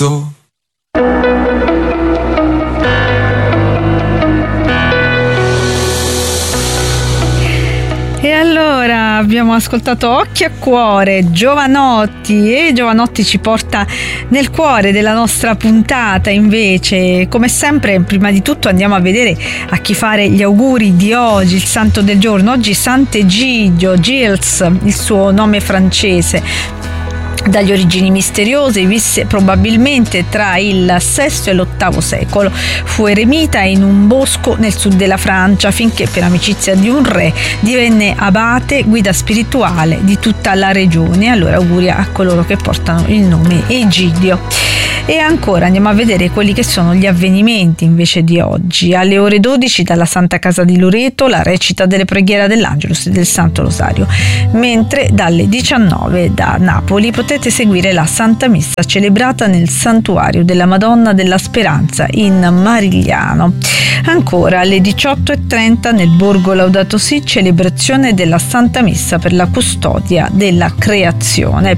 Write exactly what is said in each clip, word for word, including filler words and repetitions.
E allora abbiamo ascoltato Occhi a Cuore, Jovanotti, e Jovanotti ci porta nel cuore della nostra puntata. Invece, come sempre, prima di tutto andiamo a vedere a chi fare gli auguri di oggi, il santo del giorno. Oggi Sant'Egidio, Gilles, il suo nome francese. Dagli origini misteriose, visse probabilmente tra il sesto e l'ottavo secolo. Fu eremita in un bosco nel sud della Francia finché, per amicizia di un re, divenne abate, guida spirituale di tutta la regione. Allora auguri a coloro che portano il nome Egidio. E ancora andiamo a vedere quelli che sono gli avvenimenti invece di oggi. Alle ore dodici dalla Santa Casa di Loreto la recita delle preghiere dell'Angelus e del Santo Rosario, mentre dalle diciannove da Napoli potete seguire la Santa Messa celebrata nel Santuario della Madonna della Speranza in Marigliano. Ancora alle diciotto e trenta nel Borgo Laudato Si, celebrazione della Santa Messa per la custodia della creazione.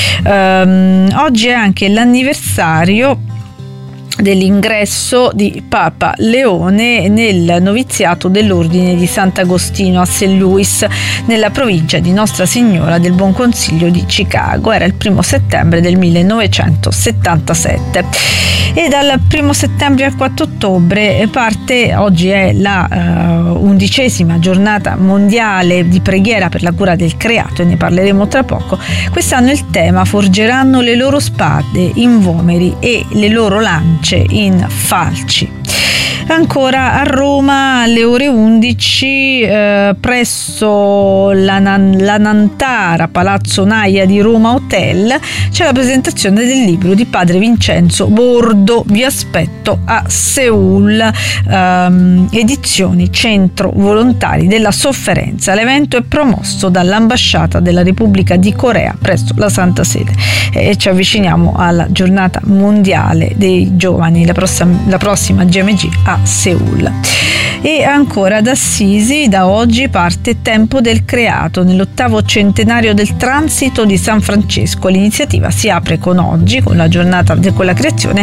Um, oggi è anche l'anniversario dell'ingresso di Papa Leone nel noviziato dell'Ordine di Sant'Agostino a Saint Louis, nella provincia di Nostra Signora del Buon Consiglio di Chicago. Era il primo settembre del millenovecentosettantasette. E dal primo settembre al quattro ottobre parte, oggi è la uh, undicesima giornata mondiale di preghiera per la cura del creato, e ne parleremo tra poco. Quest'anno il tema: forgeranno le loro spade in vomeri e le loro lance in falci. Ancora a Roma alle ore undici eh, presso la, la Nantara Palazzo Naia di Roma Hotel c'è la presentazione del libro di padre Vincenzo Bordo, Vi aspetto a Seul, ehm, edizioni Centro Volontari della Sofferenza. L'evento è promosso dall'ambasciata della Repubblica di Corea presso la Santa Sede, e ci avviciniamo alla giornata mondiale dei giovani, la prossima, la prossima G M G a Seul. E ancora ad Assisi da oggi parte Tempo del Creato, nell'ottavo centenario del transito di San Francesco. L'iniziativa si apre con oggi, con la giornata con la creazione,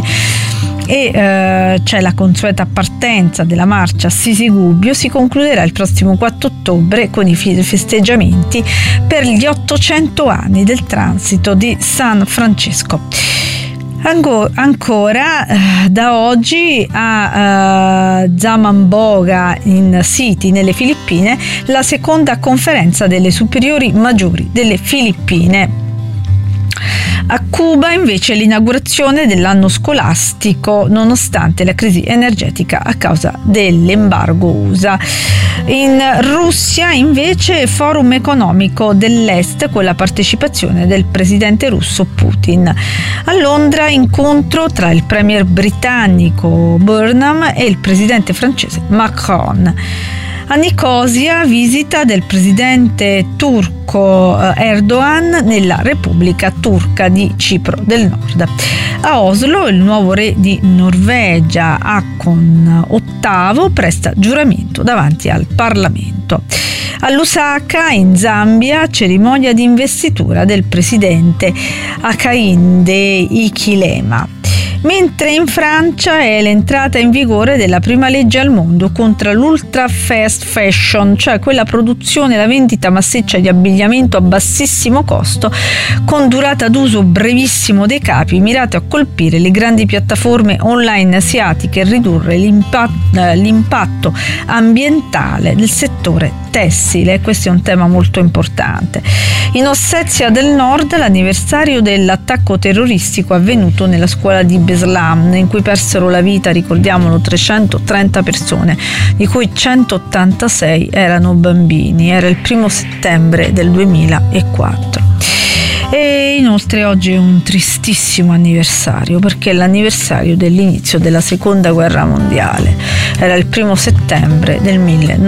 e eh, c'è la consueta partenza della marcia Assisi Gubbio. Si concluderà il prossimo quattro ottobre con i festeggiamenti per gli ottocento anni del transito di San Francesco. Ancora eh, da oggi a eh, Zamboanga in City nelle Filippine la seconda conferenza delle superiori maggiori delle Filippine. A Cuba invece l'inaugurazione dell'anno scolastico nonostante la crisi energetica a causa dell'embargo U S A. In Russia invece forum economico dell'Est con la partecipazione del presidente russo Putin. A Londra incontro tra il premier britannico Burnham e il presidente francese Macron. A Nicosia visita del presidente turco Erdogan nella Repubblica Turca di Cipro del Nord. A Oslo il nuovo re di Norvegia, Haakon ottavo, presta giuramento davanti al Parlamento. A Lusaka in Zambia cerimonia di investitura del presidente Hakainde Hichilema. Mentre in Francia è l'entrata in vigore della prima legge al mondo contro l'ultra fast fashion, cioè quella produzione e la vendita massiccia di abbigliamento a bassissimo costo con durata d'uso brevissimo dei capi, mirato a colpire le grandi piattaforme online asiatiche e ridurre l'impatto, l'impatto ambientale del settore tessile. Questo è un tema molto importante. In Ossetia del Nord l'anniversario dell'attacco terroristico avvenuto nella scuola di Beslan, in cui persero la vita, ricordiamolo, trecentotrenta persone, di cui centottantasei erano bambini. Era il primo settembre del duemilaquattro. E inoltre oggi è un tristissimo anniversario, perché è l'anniversario dell'inizio della seconda guerra mondiale. Era il primo settembre del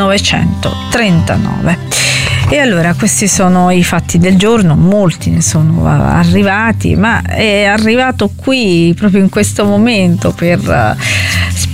millenovecentotrentanove. E allora questi sono i fatti del giorno, molti ne sono arrivati, ma è arrivato qui proprio in questo momento per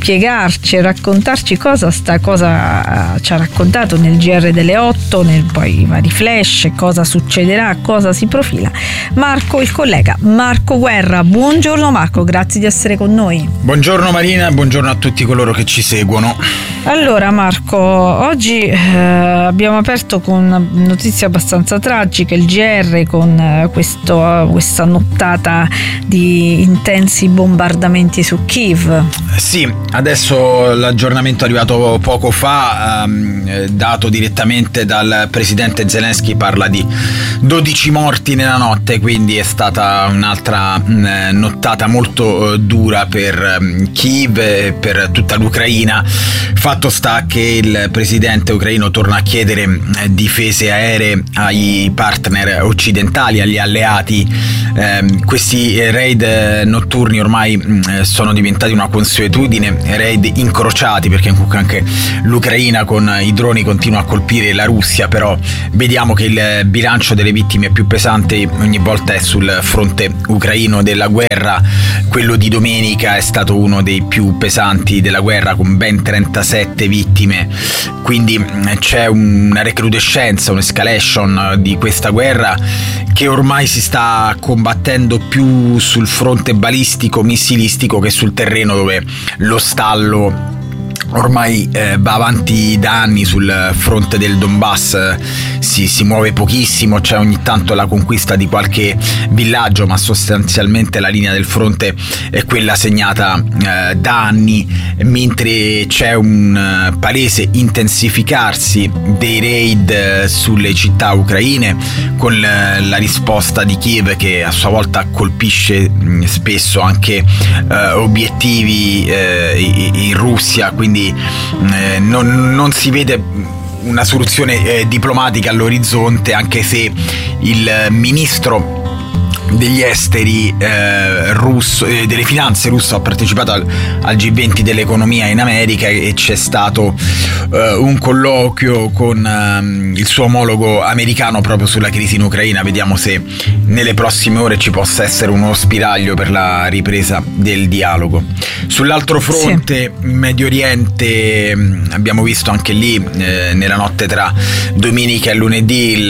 spiegarci e raccontarci cosa sta cosa ci ha raccontato nel G R delle otto, nel poi i vari flash, cosa succederà, cosa si profila, Marco, il collega Marco Guerra. Buongiorno Marco, grazie di essere con noi. Buongiorno Marina, buongiorno a tutti coloro che ci seguono. Allora Marco, oggi eh, abbiamo aperto con una notizia abbastanza tragica, il G R, con eh, questo, questa nottata di intensi bombardamenti su Kiev. Sì, adesso l'aggiornamento è arrivato poco fa, ehm, dato direttamente dal presidente Zelensky, parla di dodici morti nella notte, quindi è stata un'altra mh, nottata molto eh, dura per mh, Kiev e per tutta l'Ucraina. Fatto sta che il presidente ucraino torna a chiedere eh, difese aeree ai partner occidentali, agli alleati. Eh, questi raid notturni ormai mh, sono diventati una consuetudine, raid incrociati, perché comunque anche l'Ucraina con i droni continua a colpire la Russia, però vediamo che il bilancio delle vittime più pesante ogni volta è sul fronte ucraino della guerra. Quello di domenica è stato uno dei più pesanti della guerra, con ben trentasette vittime, quindi c'è una recrudescenza, un'escalation di questa guerra che ormai si sta combattendo più sul fronte balistico, missilistico, che sul terreno, dove lo stallo ormai eh, va avanti da anni. Sul fronte del Donbass eh, si, si muove pochissimo, c'è ogni tanto la conquista di qualche villaggio, ma sostanzialmente la linea del fronte è quella segnata eh, da anni, mentre c'è un uh, palese intensificarsi dei raid eh, sulle città ucraine, con eh, la risposta di Kiev che a sua volta colpisce mh, spesso anche eh, obiettivi eh, in Russia, quindi eh, non, non si vede una soluzione eh, diplomatica all'orizzonte, anche se il ministro degli esteri eh, russo, eh, delle finanze russo ha partecipato al, al G venti dell'economia in America, e c'è stato eh, un colloquio con eh, il suo omologo americano proprio sulla crisi in Ucraina. Vediamo se nelle prossime ore ci possa essere uno spiraglio per la ripresa del dialogo. Sull'altro fronte, sì, in Medio Oriente, abbiamo visto anche lì eh, nella notte tra domenica e lunedì il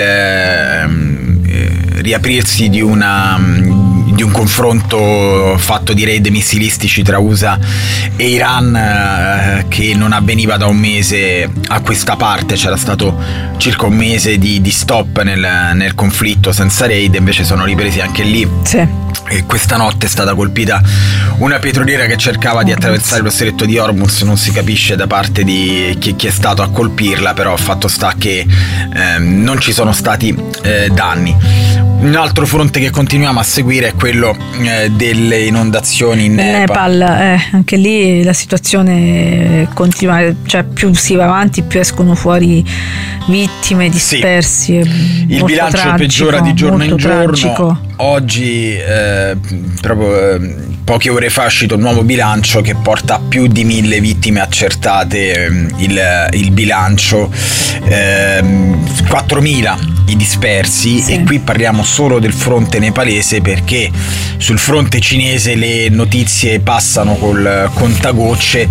eh, riaprirsi di una di un confronto fatto di raid missilistici tra U S A e Iran eh, che non avveniva da un mese a questa parte. C'era stato circa un mese di, di stop nel, nel conflitto senza raid, invece sono ripresi anche lì. Sì. E questa notte è stata colpita una petroliera che cercava di attraversare lo stretto di Hormuz, non si capisce da parte di chi, chi è stato a colpirla, però fatto sta che eh, non ci sono stati eh, danni. Un altro fronte che continuiamo a seguire è quello eh, delle inondazioni in Nepal. Nepal eh, anche lì la situazione continua, cioè più si va avanti più escono fuori vittime, dispersi. Sì. Il bilancio tragico, peggiora di giorno in giorno. Tragico. Oggi eh, proprio eh, poche ore fa è uscito un nuovo bilancio che porta a più di mille vittime accertate. eh, il, il bilancio eh, quattromila i dispersi. Sì. E qui parliamo solo del fronte nepalese, perché sul fronte cinese le notizie passano col contagocce.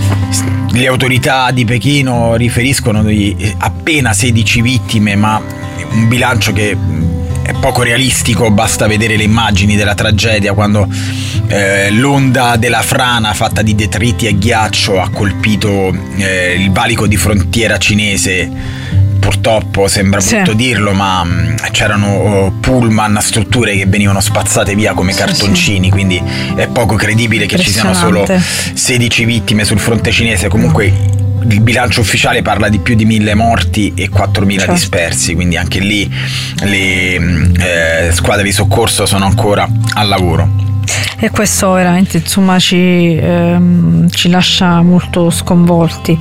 Le autorità di Pechino riferiscono di appena sedici vittime, ma un bilancio che è poco realistico. Basta vedere le immagini della tragedia, quando eh, l'onda della frana fatta di detriti e ghiaccio ha colpito eh, il valico di frontiera cinese. Purtroppo sembra brutto, sì, dirlo, ma mh, c'erano pullman, strutture che venivano spazzate via come sì, cartoncini, sì. Quindi è poco credibile che ci siano solo sedici vittime sul fronte cinese. Comunque il bilancio ufficiale parla di più di mille morti e quattromila certo. dispersi, quindi anche lì le eh, squadre di soccorso sono ancora al lavoro. E questo veramente insomma ci, ehm, ci lascia molto sconvolti.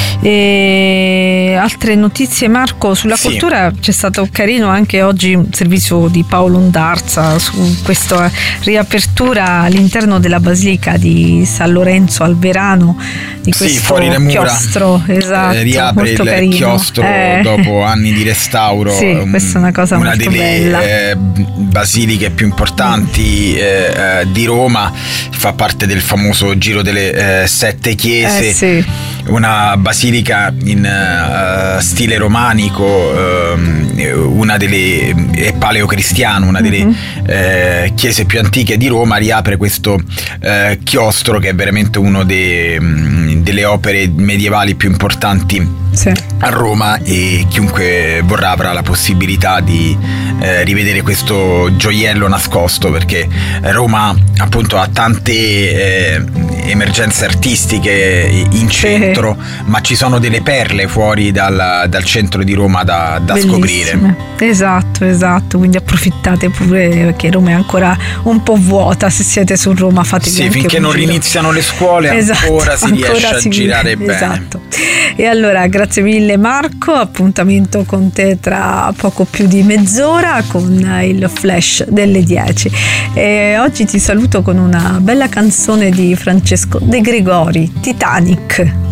E altre notizie, Marco, sulla sì. cultura c'è stato carino anche oggi un servizio di Paolo Ondarza su questa riapertura all'interno della Basilica di San Lorenzo al Verano di questo sì, fuori le mura, chiostro, esatto, eh, riapre molto il carino. chiostro eh. dopo anni di restauro. Sì, questa è una cosa una molto delle bella. Eh, basiliche più importanti eh, di Roma, fa parte del famoso Giro delle eh, Sette Chiese, eh, sì. una basilica in uh, stile romanico, uh, una delle è paleocristiano, una delle uh, chiese più antiche di Roma, riapre questo uh, chiostro che è veramente uno dei, um, delle opere medievali più importanti, sì, a Roma, e chiunque vorrà avrà la possibilità di eh, rivedere questo gioiello nascosto, perché Roma appunto ha tante eh, emergenze artistiche in centro, sì, ma ci sono delle perle fuori dal, dal centro di Roma da, da scoprire. Esatto, esatto, quindi approfittate pure, perché Roma è ancora un po' vuota. Se siete su Roma fatevi sì, anche finché un non giro. Riniziano le scuole, esatto, ancora si ancora riesce si a girare vive, bene. Esatto. E allora grazie mille Marco, appuntamento con te tra poco più di mezz'ora con il flash delle dieci. E oggi ti saluto con una bella canzone di Francesco De Gregori, Titanic.